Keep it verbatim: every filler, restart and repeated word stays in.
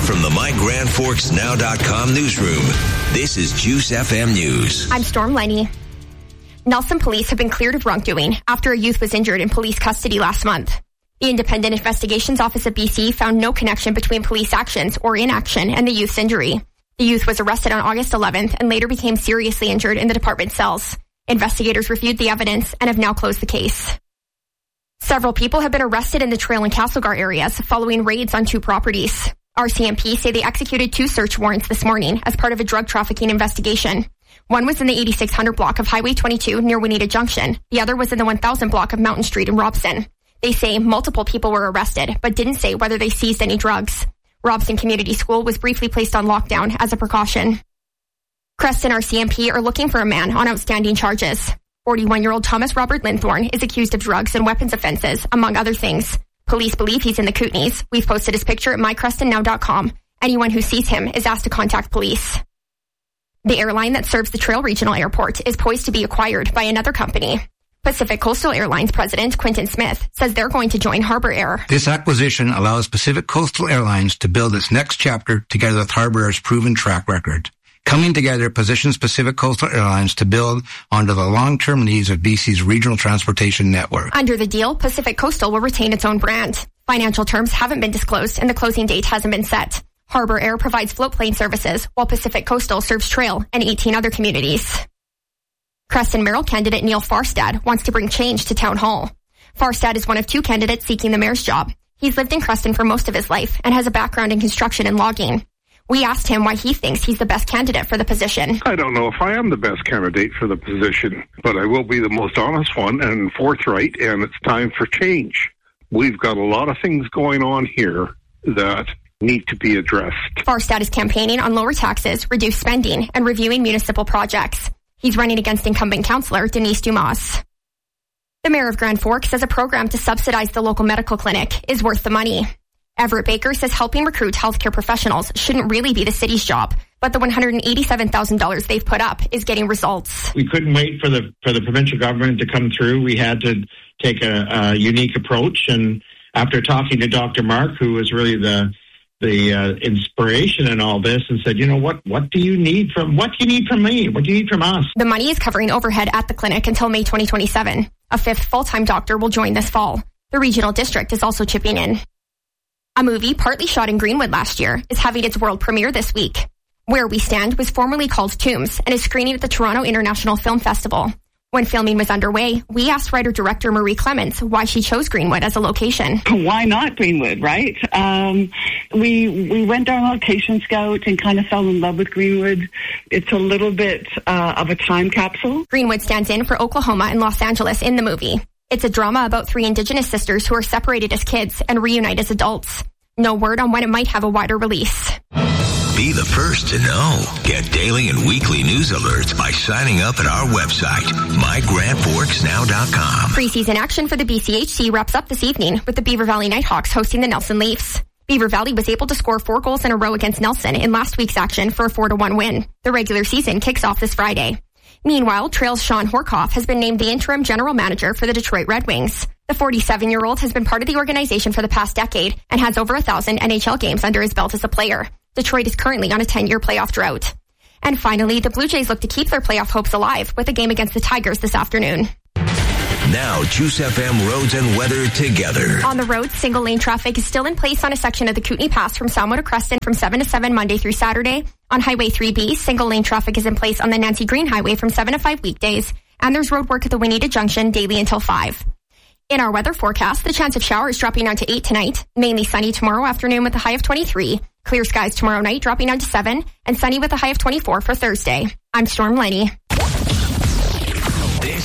From the My Grand Forks Now dot com newsroom, this is Juice F M News. I'm Storm Lenny. Nelson police have been cleared of wrongdoing after a youth was injured in police custody last month. The Independent Investigations Office of B C found no connection between police actions or inaction and the youth's injury. The youth was arrested on August eleventh and later became seriously injured in the department cells. Investigators reviewed the evidence and have now closed the case. Several people have been arrested in the Trail and Castlegar areas following raids on two properties. R C M P say they executed two search warrants this morning as part of a drug trafficking investigation. One was in the eighty-six hundred block of Highway twenty-two near Wineta Junction. The other was in the one thousand block of Mountain Street in Robson. They say multiple people were arrested, but didn't say whether they seized any drugs. Robson Community School was briefly placed on lockdown as a precaution. Creston R C M P are looking for a man on outstanding charges. forty-one-year-old Thomas Robert Linthorne is accused of drugs and weapons offenses, among other things. Police believe he's in the Kootenays. We've posted his picture at my creston now dot com. Anyone who sees him is asked to contact police. The airline that serves the Trail Regional Airport is poised to be acquired by another company. Pacific Coastal Airlines President Quinton Smith says they're going to join Harbour Air. This acquisition allows Pacific Coastal Airlines to build its next chapter together with Harbour Air's proven track record. Coming together positions Pacific Coastal Airlines to build onto the long-term needs of B C's regional transportation network. Under the deal, Pacific Coastal will retain its own brand. Financial terms haven't been disclosed and the closing date hasn't been set. Harbour Air provides float plane services, while Pacific Coastal serves Trail and eighteen other communities. Creston mayoral candidate Neil Farstad wants to bring change to Town Hall. Farstad is one of two candidates seeking the mayor's job. He's lived in Creston for most of his life and has a background in construction and logging. We asked him why he thinks he's the best candidate for the position. I don't know if I am the best candidate for the position, but I will be the most honest one and forthright, and it's time for change. We've got a lot of things going on here that need to be addressed. Farstad is campaigning on lower taxes, reduced spending, and reviewing municipal projects. He's running against incumbent councillor Denise Dumas. The mayor of Grand Forks says a program to subsidize the local medical clinic is worth the money. Everett Baker says helping recruit healthcare professionals shouldn't really be the city's job, but the one hundred eighty-seven thousand dollars they've put up is getting results. We couldn't wait for the for the provincial government to come through. We had to take a, a unique approach, and after talking to Doctor Mark, who was really the the uh, inspiration in all this, and said, you know, what what do you need from what do you need from me? What do you need from us? The money is covering overhead at the clinic until May twenty twenty-seven. A fifth full-time doctor will join this fall. The regional district is also chipping in. A movie partly shot in Greenwood last year is having its world premiere this week. Where We Stand was formerly called Tombs and is screening at the Toronto International Film Festival. When filming was underway, we asked writer-director Marie Clements why she chose Greenwood as a location. Why not Greenwood, right? Um, we we went down location scout and kind of fell in love with Greenwood. It's a little bit uh, of a time capsule. Greenwood stands in for Oklahoma and Los Angeles in the movie. It's a drama about three Indigenous sisters who are separated as kids and reunite as adults. No word on when it might have a wider release. Be the first to know. Get daily and weekly news alerts by signing up at our website, my grand forks now dot com. Preseason action for the B C H C wraps up this evening with the Beaver Valley Nighthawks hosting the Nelson Leafs. Beaver Valley was able to score four goals in a row against Nelson in last week's action for a four to one win. The regular season kicks off this Friday. Meanwhile, Trail's Sean Horkoff has been named the interim general manager for the Detroit Red Wings. The forty-seven-year-old has been part of the organization for the past decade and has over a thousand N H L games under his belt as a player. Detroit is currently on a ten-year playoff drought. And finally, the Blue Jays look to keep their playoff hopes alive with a game against the Tigers this afternoon. Now, Juice F M roads and weather together. On the road, single lane traffic is still in place on a section of the Kootenay Pass from Salmo to Creston from seven to seven Monday through Saturday. On Highway three B, single lane traffic is in place on the Nancy Green Highway from seven to five weekdays. And there's road work at the Wineta Junction daily until five. In our weather forecast, the chance of showers dropping down to eight tonight. Mainly sunny tomorrow afternoon with a high of twenty-three. Clear skies tomorrow night dropping down to seven. And sunny with a high of twenty-four for Thursday. I'm Storm Lenny.